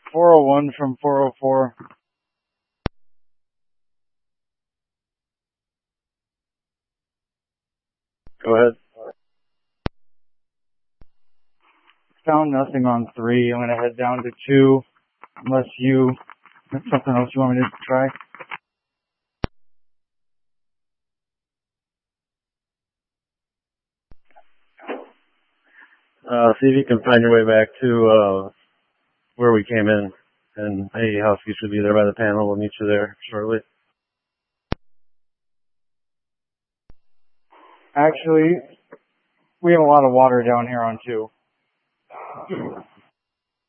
401 from 404. Go ahead. Found nothing on 3. I'm gonna head down to 2, unless there's something else you want me to try. See if you can find your way back to where we came in, and hey, Husky should be there by the panel. We'll meet you there shortly. Actually, we have a lot of water down here on 2.